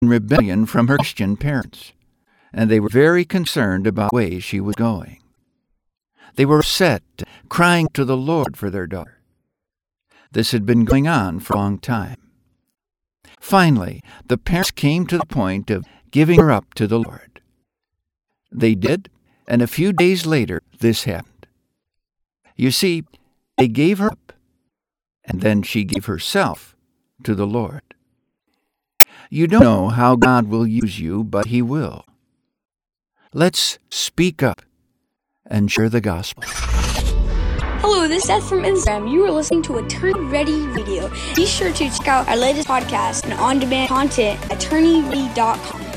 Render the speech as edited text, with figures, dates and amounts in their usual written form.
in rebellion from her Christian parents, and they were very concerned about the way she was going. They were upset, crying to the Lord for their daughter. This had been going on for a long time. Finally, the parents came to the point of giving her up to the Lord. They did, and a few days later, this happened. You see, they gave her up, and then she gave herself to the Lord. You don't know how God will use you, but He will. Let's speak up and share the gospel. Hello, this is Seth from Instagram. You are listening to Attorney Ready Radio. Be sure to check out our latest podcast and on-demand content at attorneyready.com.